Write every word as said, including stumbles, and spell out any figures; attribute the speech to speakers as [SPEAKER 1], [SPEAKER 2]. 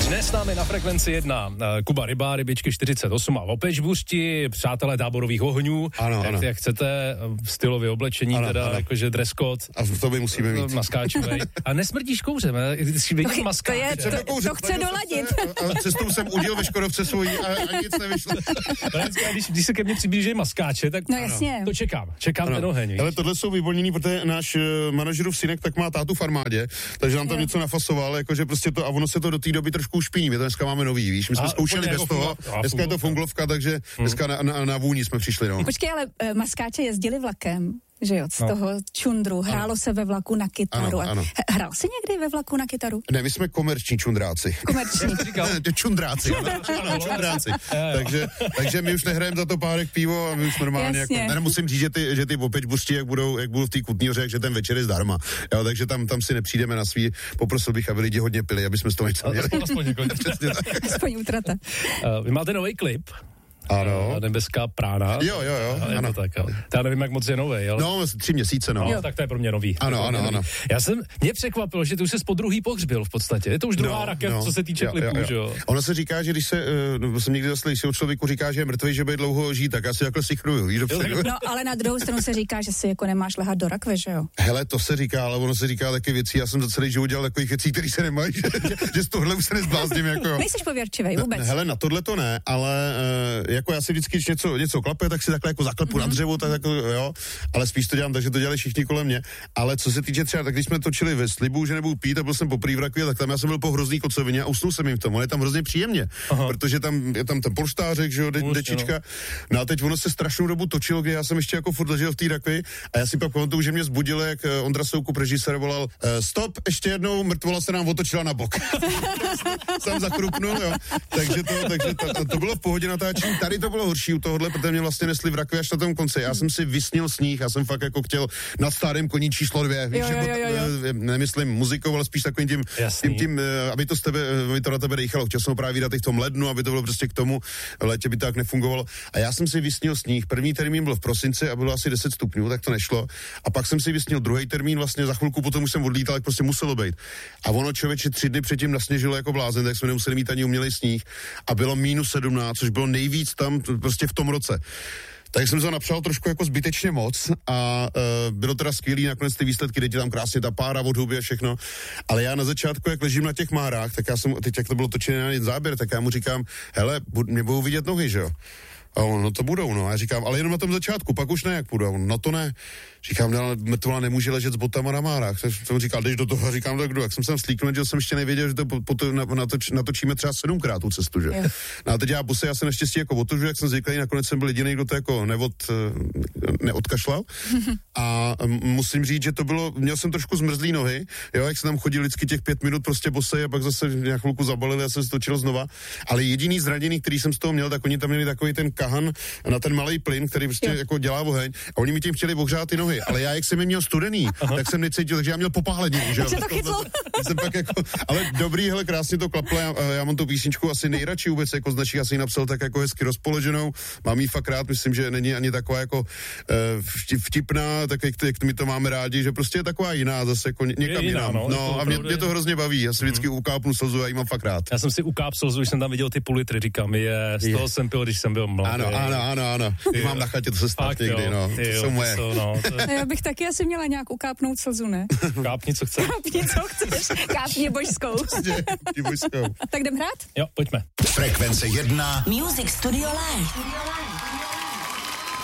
[SPEAKER 1] Dnes s námi na Frekvenci jedna Kuba Ryba, Rybičky čtyřicet osm a Opečbuřti, přátelé táborových ohňů.
[SPEAKER 2] Ano,
[SPEAKER 1] jak,
[SPEAKER 2] ano.
[SPEAKER 1] jak chcete, stylově oblečení, ano, teda ano. Jakože dress code.
[SPEAKER 2] A to by musíme mít.
[SPEAKER 1] Maskáčovej. A nesmrdíš kouřem, když vidím maskáč.
[SPEAKER 3] To, je, to, to, to chce doladit.
[SPEAKER 2] A, a cestou jsem udíl ve Škodovce svojí a, a nic nevyšlo.
[SPEAKER 1] Když, když se ke mně přiblíží maskáče, tak
[SPEAKER 3] no, jasně.
[SPEAKER 1] to čekám. Čekám ano. ten oheň.
[SPEAKER 2] Ale tohle jsou vyvolnění, protože náš uh, manažerův synek tak má tátu v armádě, takže nám tam jo. něco nafasoval, jakože prostě to, a ono se to do té doby trošku ušpiní. My to dneska máme nový, víš, my jsme a, zkoušeli bez toho, fungl... dneska je to funglovka, takže hmm. dneska na, na, na vůni jsme přišli. No.
[SPEAKER 3] Počkej, ale uh, maskáče jezdili vlakem. Že jo, z
[SPEAKER 2] no.
[SPEAKER 3] toho čundru. Hrálo ano. se ve vlaku na kytaru.
[SPEAKER 2] Ano, ano.
[SPEAKER 3] Hrál jsi někdy ve vlaku na kytaru?
[SPEAKER 2] Ne, my jsme komerční čundráci.
[SPEAKER 3] Komerční.
[SPEAKER 2] Ne, čundráci. Ano, čundráci. takže, takže my už nehrajeme za to párek pivo a my už normálně jako, nemusím říct, že ty, že ty Opečbuřti, jak budou, jak budou v té Kutný Hoře, že ten večer je zdarma. Jo, takže tam, tam si nepřijdeme na svý. Poprosil bych, aby lidi hodně pili, aby jsme z toho něco měli.
[SPEAKER 1] Aspoň,
[SPEAKER 3] aspoň utrata.
[SPEAKER 1] Uh, vy máte nový klip.
[SPEAKER 2] Ano.
[SPEAKER 1] Nebeská prána.
[SPEAKER 2] Jo, jo, jo.
[SPEAKER 1] Ano. To tak, ale já nevím, jak moc je nový, ale...
[SPEAKER 2] No, tři měsíce, no.
[SPEAKER 1] Jo, tak to je pro mě nový.
[SPEAKER 2] Ano, ano, ano.
[SPEAKER 1] Já jsem, mě překvapilo, že ty už ses po druhý pohřbil v podstatě. Je to už druhá
[SPEAKER 2] no,
[SPEAKER 1] rakev,
[SPEAKER 2] no.
[SPEAKER 1] co se týče
[SPEAKER 2] jo,
[SPEAKER 1] klipů,
[SPEAKER 2] jo, jo.
[SPEAKER 1] že jo?
[SPEAKER 2] Ono se říká, že když se, uh, jsem někdy zaslyšel, když se o člověku říká, že je mrtvý, že by dlouho žít, tak já si takhle sichruju, víš, dopředu.
[SPEAKER 3] No, ale na druhou stranu se říká, že si jako nemáš lehat do rakve, že jo?
[SPEAKER 2] Hele, to se říká, ale ono se říká taky věcí. Já jsem za celý život dělal takových věcí, které se nemají, že, že z tohle už se nezblázním, jako.
[SPEAKER 3] Nejseš pověrčivej vůbec.
[SPEAKER 2] Ne, hele, na tohle to ne, ale uh, jako já si vždycky, když něco, něco klape, tak si takhle jako zaklepu mm-hmm. na dřevo, tak jako, jo, ale spíš to dělám, takže to dělali všichni kolem mě. Ale co se týče třeba, tak když jsme točili ve Slibu, že nebudu pít a byl jsem poprvé v rakvi, tak tam já jsem byl po hrozný kocovině a usnul jsem jim v tom. On je tam hrozně příjemně, aha. protože tam je tam ten polštářek, že jo, de, dečička. No. no a teď ono se strašnou dobu točilo, kdy já jsem ještě jako furt ležel v té rakvi a já si pak pamatuju, že mě zbudilo, jak Ondra Soukup, režisér, volal uh, stop, ještě jednou, mrtvola se nám otočila na bok. Jsem zakrupnul, jo. Takže to, takže to, to, to bylo v pohodě natáčení. Tady to bylo horší u tohohle, protože mě vlastně nesli v rakvi až na tom konci. Já jsem si vysnil sníh, já jsem fakt jako chtěl nad Stárým koní číslo dvě. Víš,
[SPEAKER 3] jo, jo, jo, jo.
[SPEAKER 2] Nemyslím muzikou, ale spíš takovým tím, tím, tím, aby to z tebe, aby to na tebe dejchalo. Chtěl jsem právě dát i v tom lednu, aby to bylo prostě k tomu, v létě by to tak nefungovalo. A já jsem si vysnil sníh. První termín byl v prosinci a bylo asi deset stupňů, tak to nešlo. A pak jsem si vysnil druhý termín, vlastně za chvilku potom už jsem odlítal, tak prostě muselo být. A ono člověče tři dny předtím nasněžilo jako blázen, tak jsme nemuseli mít ani umělej sníh. A bylo minus sedmnáct, což bylo nejvíc tam prostě v tom roce. Tak jsem to napsal trošku jako zbytečně moc a uh, bylo teda skvělý nakonec ty výsledky, teď je tam krásně ta pára od huby a všechno, ale já na začátku, jak ležím na těch márách, tak já jsem, teď jak to bylo točené na záběr, tak já mu říkám, hele, bu- mě budou vidět nohy, že jo? A on, no to budou, no. A já říkám, ale jenom na tom začátku, pak už ne, jak půjdu. On, no to ne. Říkám, ale mrtvola nemůže ležet s botama na márách. Tak jsem říkal, jdeš do toho, a říkám, tak jdu. Jak jsem sem slíknul, že jsem ještě nevěděl, že to, po, po to natoč, natočíme třeba sedmkrát tu cestu, že? Yeah. No a teď já buse, já se naštěstí jako otožu, jak jsem zvyklý, nakonec jsem byl jediný, kdo to jako neod, neodkašlal. A musím říct, že to bylo, měl jsem trošku zmrzlý nohy, jo, jak se tam chodil vždycky těch pět minut prostě bose a pak zase nějak chvilku zabalili a jsem se točil znova. Ale jediný zraněný, který jsem z toho měl, tak oni tam měli takový ten kahan na ten malý plyn, který prostě jo. jako dělá oheň. A oni mi tím chtěli ohřát ty nohy. Ale já, jak jsem je měl studený, aha. tak jsem necítil, takže já měl popálední. Že
[SPEAKER 3] to chytlo.
[SPEAKER 2] Jsem pak jako, ale dobrý, hele, krásně to klaplo. Já, já mám tu písničku asi nejradši vůbec, jako z našich asi napsal tak jako hezky rozpoloženou. Mám jí fakt rád, myslím, že není ani taková jako uh, vtipná, tak jak, jak my to máme rádi, že prostě je taková jiná, zase jako někam jiná. No, no a mě, mě to hrozně baví. Já si vždycky mm. ukápnu slzu, já jí mám fakt rád.
[SPEAKER 1] Já jsem si ukáp slzu, když jsem tam viděl ty půl litry, říkám, je, z toho je. jsem pil, když jsem byl mladý.
[SPEAKER 2] Ano, ano, ano, ano. Ty mám na chatě, to se stát někdy, jo, no. To jo, jsou moje.
[SPEAKER 1] To, no, to...
[SPEAKER 3] Já bych taky asi měla nějak ukápnout slzu, ne?
[SPEAKER 1] Kápni, co chceš.
[SPEAKER 3] Kápni, co chceš. Kápni božskou.
[SPEAKER 2] Kápni božskou.
[SPEAKER 3] Tak jdem hrát?
[SPEAKER 1] Jo, pojďme.
[SPEAKER 4] Frekvence jedna.
[SPEAKER 5] Music Studio Live.